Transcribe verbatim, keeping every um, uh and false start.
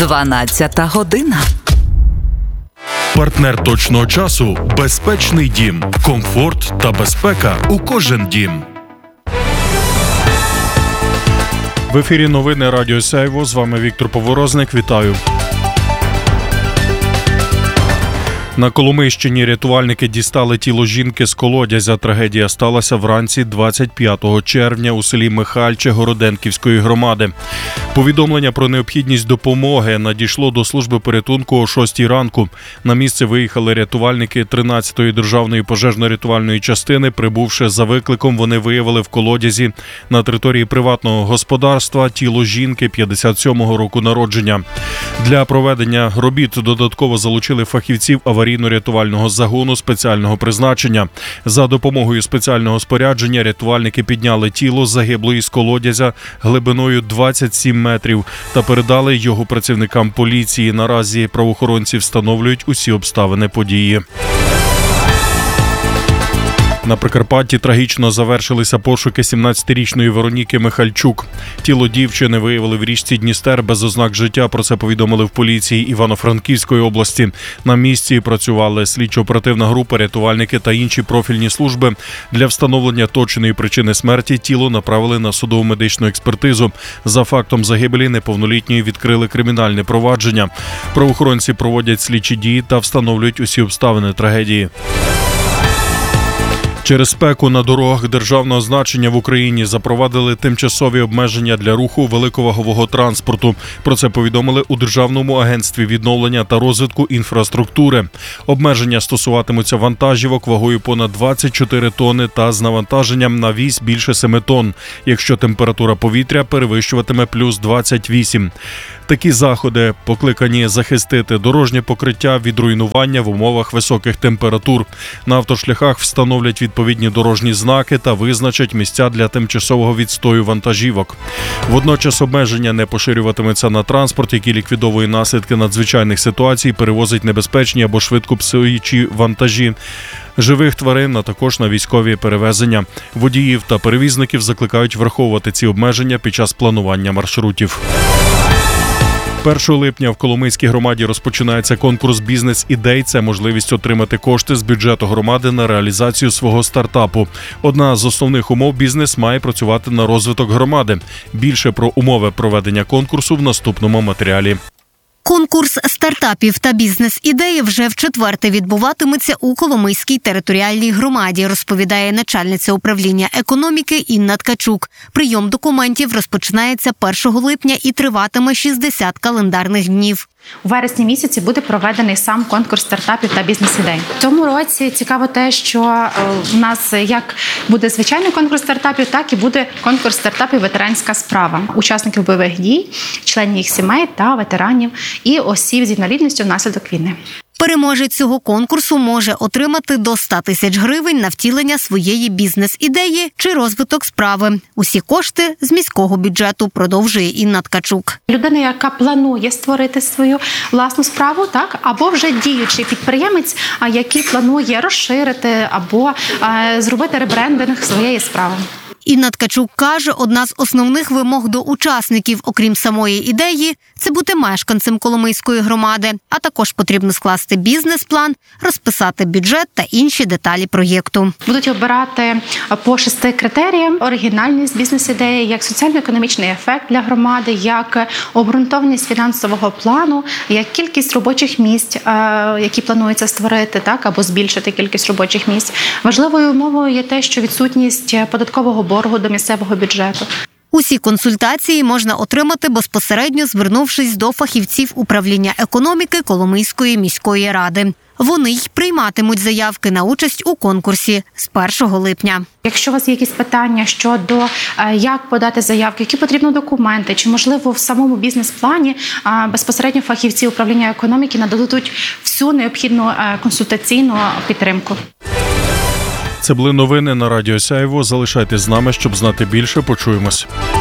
дванадцята година. Партнер точного часу – безпечний дім. Комфорт та безпека у кожен дім. В ефірі новини Радіо Сяйво. З вами Віктор Поворозник. Вітаю. На Коломийщині рятувальники дістали тіло жінки з колодязя. Трагедія сталася вранці двадцять п'ятого червня у селі Михальче Городенківської громади. Повідомлення про необхідність допомоги надійшло до служби порятунку о шостій ранку. На місце виїхали рятувальники тринадцятої державної пожежно-рятувальної частини. Прибувши за викликом, вони виявили в колодязі на території приватного господарства тіло жінки п'ятдесят сьомого року народження. Для проведення робіт додатково залучили фахівців аварійно-рятувального загону спеціального призначення. За допомогою спеціального спорядження рятувальники підняли тіло загиблої з колодязя глибиною двадцять сім метрів та передали його працівникам поліції. Наразі правоохоронці встановлюють усі обставини події. На Прикарпатті трагічно завершилися пошуки сімнадцятирічної Вероніки Михальчук. Тіло дівчини виявили в річці Дністер без ознак життя. Про це повідомили в поліції Івано-Франківської області. На місці працювали слідчо-оперативна група, рятувальники та інші профільні служби. Для встановлення точної причини смерті тіло направили на судово-медичну експертизу. За фактом загибелі неповнолітньої відкрили кримінальне провадження. Правоохоронці проводять слідчі дії та встановлюють усі обставини трагедії. Через спеку на дорогах державного значення в Україні запровадили тимчасові обмеження для руху великовагового транспорту. Про це повідомили у Державному агентстві відновлення та розвитку інфраструктури. Обмеження стосуватимуться вантажівок вагою понад двадцять чотири тонни та з навантаженням на вісь більше семи тонн, якщо температура повітря перевищуватиме плюс двадцять вісім. Такі заходи покликані захистити дорожнє покриття від руйнування в умовах високих температур. На автошляхах встановлять відповідні дорожні знаки та визначать місця для тимчасового відстою вантажівок. Водночас обмеження не поширюватиметься на транспорт, який ліквідовує наслідки надзвичайних ситуацій, перевозить небезпечні або швидко псуючі вантажі, живих тварин, а також на військові перевезення. Водіїв та перевізників закликають враховувати ці обмеження під час планування маршрутів. першого липня в Коломийській громаді розпочинається конкурс «Бізнес-ідей». Це можливість отримати кошти з бюджету громади на реалізацію свого стартапу. Одна з основних умов – бізнес має працювати на розвиток громади. Більше про умови проведення конкурсу в наступному матеріалі. Конкурс стартапів та бізнес-ідеї вже вчетверте відбуватиметься у Коломийській територіальній громаді, розповідає начальниця управління економіки Інна Ткачук. Прийом документів розпочинається першого липня і триватиме шістдесят календарних днів. У вересні місяці буде проведений сам конкурс стартапів та бізнес-ідей. В цьому році цікаво те, що у нас як буде звичайний конкурс стартапів, так і буде конкурс стартапів «Ветеранська справа». Учасників бойових дій, членів їх сімей та ветеранів і осіб з інвалідністю внаслідок війни. Переможець цього конкурсу може отримати до ста тисяч гривень на втілення своєї бізнес-ідеї чи розвиток справи. Усі кошти з міського бюджету, продовжує Інна Ткачук. Людина, яка планує створити свою власну справу, так, або вже діючий підприємець, який планує розширити або е, зробити ребрендинг своєї справи. Інна Ткачук каже, одна з основних вимог до учасників, окрім самої ідеї, це бути мешканцем Коломийської громади, а також потрібно скласти бізнес-план, розписати бюджет та інші деталі проєкту. Будуть обирати по шести критеріям: оригінальність бізнес-ідеї, як соціально-економічний ефект для громади, як обґрунтованість фінансового плану, як кількість робочих місць, які планується створити, так, або збільшити кількість робочих місць. Важливою умовою є те, що відсутність податкового боргу до місцевого бюджету. Усі консультації можна отримати безпосередньо, звернувшись до фахівців управління економіки Коломийської міської ради. Вони й прийматимуть заявки на участь у конкурсі з першого липня. Якщо у вас є якісь питання щодо як подати заявки, які потрібні документи, чи, можливо, в самому бізнес-плані безпосередньо фахівці управління економіки нададуть всю необхідну консультаційну підтримку. Це були новини на Радіо Сяйво. Залишайтесь з нами, щоб знати більше. Почуємось.